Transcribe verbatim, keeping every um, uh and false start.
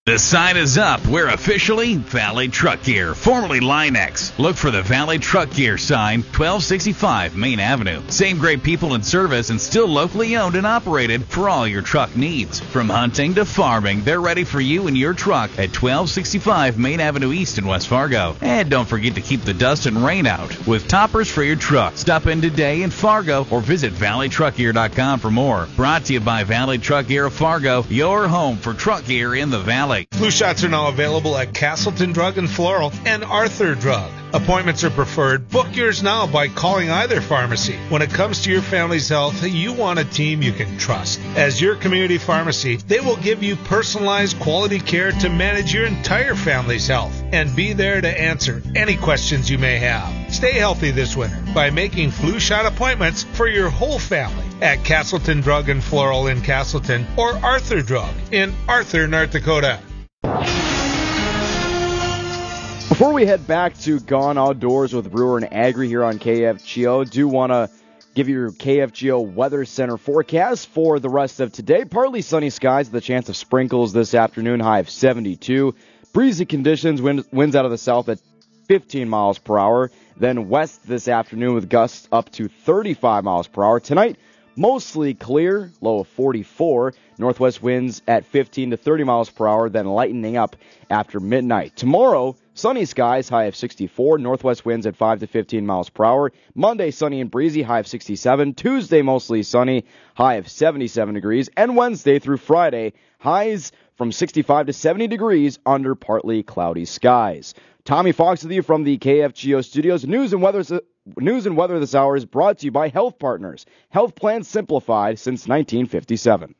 The sign is up. We're officially Valley Truck Gear, formerly Linex. Look for the Valley Truck Gear sign, twelve sixty-five Main Avenue. Same great people in service and still locally owned and operated for all your truck needs. From hunting to farming, they're ready for you and your truck at twelve sixty-five Main Avenue East in West Fargo. And don't forget to keep the dust and rain out with toppers for your truck. Stop in today in Fargo or visit valley truck gear dot com for more. Brought to you by Valley Truck Gear of Fargo, your home for truck gear in the Valley. Flu shots are now available at Castleton Drug and Floral and Arthur Drug. Appointments are preferred. Book yours now by calling either pharmacy. When it comes to your family's health, you want a team you can trust. As your community pharmacy, they will give you personalized quality care to manage your entire family's health and be there to answer any questions you may have. Stay healthy this winter by making flu shot appointments for your whole family at Castleton Drug and Floral in Castleton or Arthur Drug in Arthur, North Dakota. Before we head back to Gone Outdoors with Brewer and Agri here on K F G O, do want to give you your K F G O Weather Center forecast for the rest of today. Partly sunny skies with a chance of sprinkles this afternoon, high of seventy-two. Breezy conditions, wind, winds out of the south at fifteen miles per hour. Then west this afternoon with gusts up to thirty-five miles per hour. Tonight, mostly clear, low of forty-four. Northwest winds at fifteen to thirty miles per hour, then lightening up after midnight. Tomorrow, sunny skies, high of sixty-four. Northwest winds at five to fifteen miles per hour. Monday, sunny and breezy, high of sixty-seven. Tuesday, mostly sunny, high of seventy-seven degrees. And Wednesday through Friday, highs from sixty-five to seventy degrees under partly cloudy skies. Tommy Fox with you from the K F G O studios. News and weather, news and weather this hour is brought to you by Health Partners. Health plans simplified since nineteen fifty-seven.